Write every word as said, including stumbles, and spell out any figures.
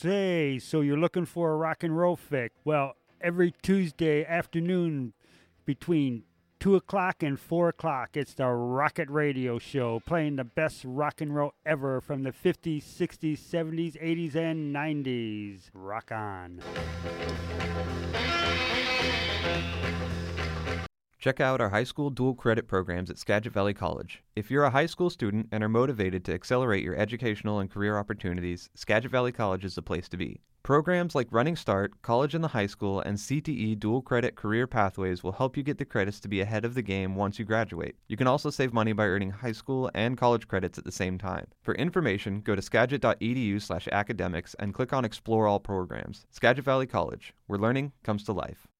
Say, so you're looking for a rock and roll fix? Well, every Tuesday afternoon between two o'clock and four o'clock, it's the Rocket Radio Show, playing the best rock and roll ever from the fifties, sixties, seventies, eighties, and nineties. Rock on. Check out our high school dual credit programs at Skagit Valley College. If you're a high school student and are motivated to accelerate your educational and career opportunities, Skagit Valley College is the place to be. Programs like Running Start, College in the High School, and C T E Dual Credit Career Pathways will help you get the credits to be ahead of the game once you graduate. You can also save money by earning high school and college credits at the same time. For information, go to skagit.edu slash academics and click on Explore All Programs. Skagit Valley College, where learning comes to life.